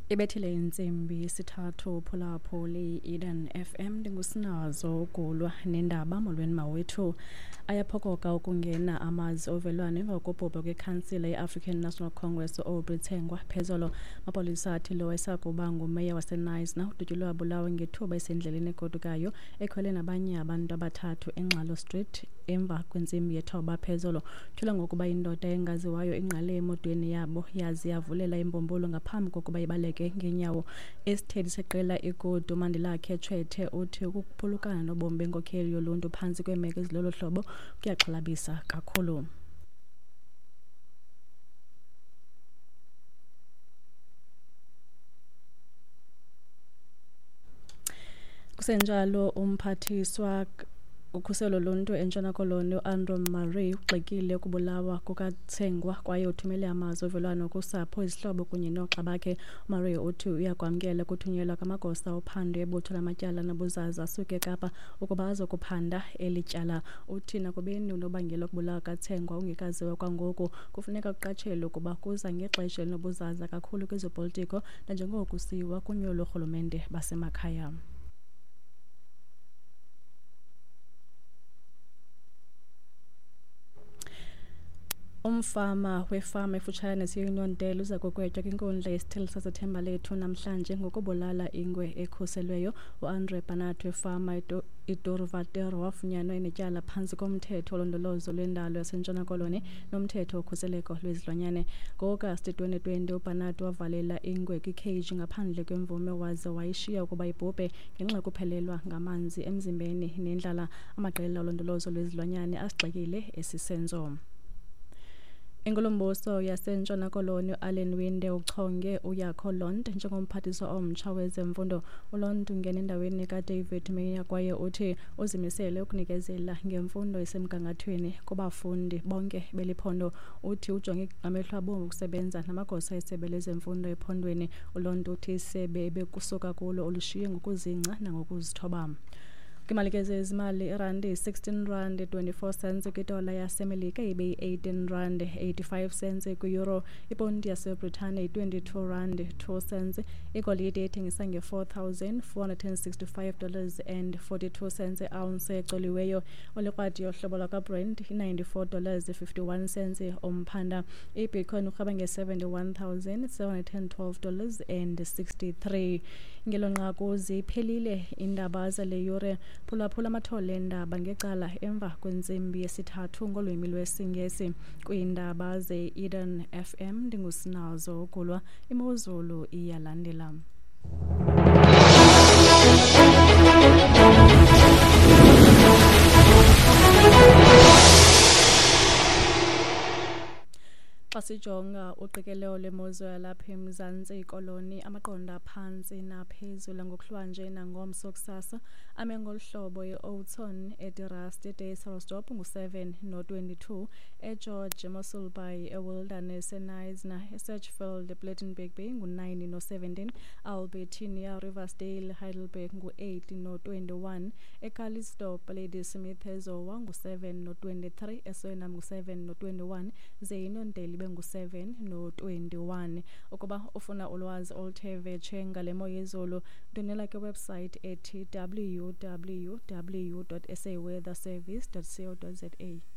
Ibethile insimbi isithathu phulaphuli Eden FM ndingusinazo ukulwa nendaba molweni mawethu ayaphokoka ukungena amazwi ovelwano emva kokubhubha kwekhansila ye-African National Congress oBrithengwa phezolo mapolisa athi lo esakuba ngumeya waseNice udutyulwe wabulawa ngethuba esendleleni egodukayo ekhwele nabanye abantu abathathu eNxalo Street emva kwentsimbi yethoba phezolo thula ngokuba indoda engaziwayo ingqale emotweni yabo yazi yavulela imbombolo ngaphambi kokuba ibaleke ngenyawo. Isithethi seqela igudu Mandilakhe Tshwethe uthi ukuphulukana nobomi benkokheli yoluntu phantsi kweemeko ezilolo hlobo kuyaxhalabisa kakhulu. Kusenjalo umphathiswa ukhuselo lonto entshona koloni uAndrew Murray ugxekile ukubulawa kukaTsengwa kwaye uthumele amazwi ovelwano kusapho izihlobo kunye noxa bakhe. Murray uthi uyakwamkela kuthunyelwa kwamagosa ophando ebutho lamatyala nobuzaza asuke eKapa ukuba azokuphanda eli tyala. Uthi nakubeni unobangela ukubulawa kaTsengwa ungekaziwa kwangoku kufuneka kuqatshelwe ukuba kuza ngexesha elinobuzaza kakhulu kwezopolitiko nanjengoko kusiwa kunyulo lorhulumente basemakhaya. Umfama wefama efutshane neSiyinontele uza kugwetywa kwinkundla yesithili saseThemba Lethu namhlanje ngokubulala ingwe ekhuselweyo. uAndre Barnard wefama iDorvatero wafunyanwa enetyala phantsi komthetho wolondolozo lwendalo yasentshona koloni nomthetho wokhuseleko lwezilwanyane. Ngo-Agasti 2020 uBarnard wavalela ingwe kwikeji ngaphandle kwemvume waze wayishiya ukuba ibhubhe ngenxa yokuphelelwa ngamanzi emzimbeni nendlala. Amaqela olondolozo lwezilwanyane asigxekile esi senzo. Inkulumbuso yasentshona koloni uAllen Winde uchonge uYakho Lont njengomphathiswa omtsha wezemfundo. uLont ungena endaweni kaDavid Meyer kwaye uthi uzimisele ukunikezela ngemfundo esemgangathweni kubafundi bonke beliphondo. Uthi ujonge amehlo abomvu ukusebenza namagosa esebe lezemfundo ephondweni. uLont uthi isebe bekusuka kulo olushiye ngokuzingca nangokuzithoba. Kwimalike zezimali irandi 16 rand 24 cents kwidola yasemelika ibe 18 rand 85 cents kwi-euro. Iponti yaseBritane 22 rand 2 cents. Igolide ethengisa $4,465 and 42 cents ounce ecoliweyo. Olikrwadi yohlobo lwakaBrent $94 cents omphanda. iBitcoin urhaba nge $71,712 and 63. Ngelonqaku ziphelile indaba zale yure. Phulaphula amathole endaba ngecala emva kwentsimbi yesithathu ngolwimi lwesiNgesi kwiindaba ze-Eden FM. Ndingusinazo ukulwa imozulu iyalandela. Sijonga uqikelelo lemozulu yalapha eMzantsi Koloni amaqonda aphantsi naphezulu ngokuhlwanje nangomso kusasa ame ngolu hlobo eOuton eDirast eDaysrostop ngu7 no22 eGeorge Mossel Bay eWilderness eNisna eSedgefield ePlettenberg Bay ngu9 no17 Albertina Riversdale Heidelberg ngu8 no21 eCalistopo Ladysmith eZowa ngu7 no23 eSoenam ngu7 no21 Zeyinontele ngu7 no21. Ukuba ufuna ulwazi oluthe vetshe ngale mo yezulu ndonela kwewebsite ethi www.saweatherservice.co.za.